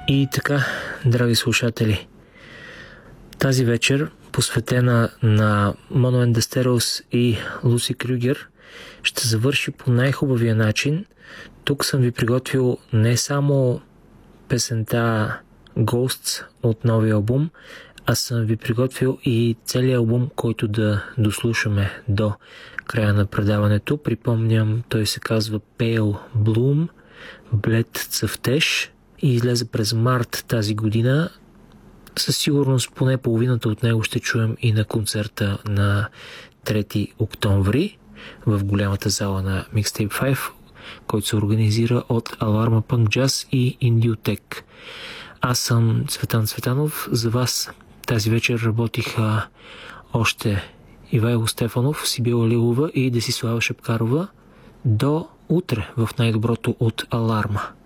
И така, драги слушатели, тази вечер, посветена на Manuel de Sterios и Луси Крюгер, ще завърши по най-хубавия начин. Тук съм ви приготвил не само песента Ghosts от новия албум, а съм ви приготвил и целият албум, който да дослушаме до края на предаването. Припомням, той се казва Pale Bloom, Блед цъфтеж, и излезе през март тази година. Със сигурност поне половината от него ще чуем и на концерта на 3 октомври в голямата зала на Mixtape 5, който се организира от Alarma Punk Jazz и Indiotek. Аз съм Цветан Цветанов. За вас тази вечер работиха още Ивайло Стефанов, Сибила Лилова и Десислава Шапкарова. До утре в най-доброто от Аларма.